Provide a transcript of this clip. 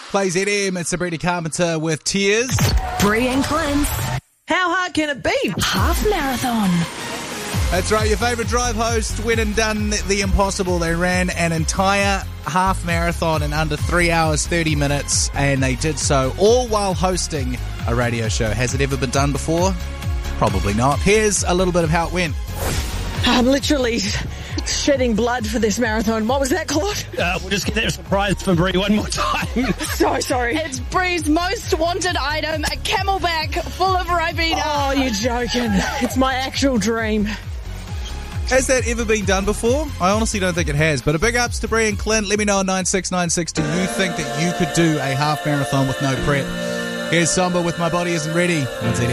Plays ZM, it's Sabrina Carpenter with Tears. Bree and Clint. How hard can it be? Half marathon. That's right, your favourite drive host went and done the impossible. They ran an entire half marathon in under 3 hours, 30 minutes, and they did so all while hosting a radio show. Has it ever been done before? Probably not. Here's a little bit of how it went. I'm literally shedding blood for this marathon. What was that, Claude? We'll just get that surprise for Bree one more time. So sorry. It's Bree's most wanted item, a camelback full of Ribena. Oh, you're joking. It's my actual dream. Has that ever been done before? I honestly don't think it has, but a big ups to Bree and Clint. Let me know on 9696. Do you think that you could do a half marathon with no prep? Here's Samba with My Body Isn't Ready on ZM.